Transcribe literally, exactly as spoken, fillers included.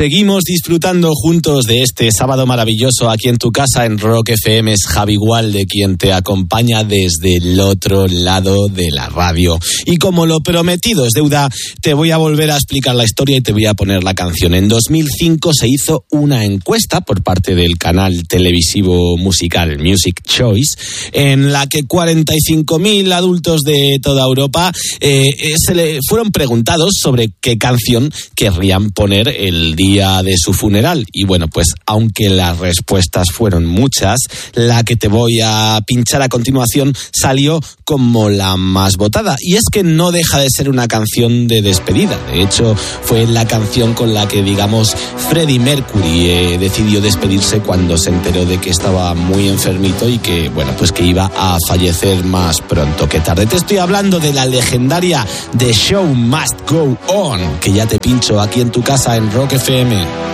Seguimos disfrutando juntos de este sábado maravilloso aquí en tu casa en Rock F M. Es Javi Gualde quien te acompaña desde el otro lado de la radio. Y como lo prometido es deuda, te voy a volver a explicar la historia y te voy a poner la canción. En dos mil cinco se hizo una encuesta por parte del canal televisivo musical Music Choice, en la que cuarenta y cinco mil adultos de toda Europa eh, se le fueron preguntados sobre qué canción querrían poner el día de su funeral. Y bueno, pues aunque las respuestas fueron muchas, la que te voy a pinchar a continuación salió como la más votada. Y es que no deja de ser una canción de despedida. De hecho, fue la canción con la que, digamos, Freddie Mercury eh, decidió despedirse cuando se enteró de que estaba muy enfermito y que, bueno, pues que iba a fallecer más pronto que tarde. Te estoy hablando de la legendaria The Show Must Go On, que ya te pincho aquí en tu casa en Rock F M.